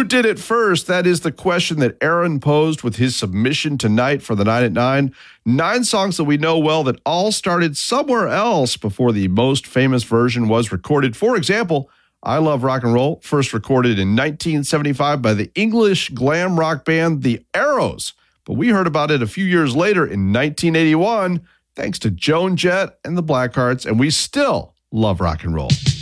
did it first? That is the question that Aaron posed with his submission tonight for the 9 at 9. 9 songs that we know well that all started somewhere else before the most famous version was recorded. For example, I Love Rock and Roll, first recorded in 1975 by the English glam rock band The Arrows. But we heard about it a few years later in 1981, thanks to Joan Jett and the Blackhearts, and we still love rock and roll.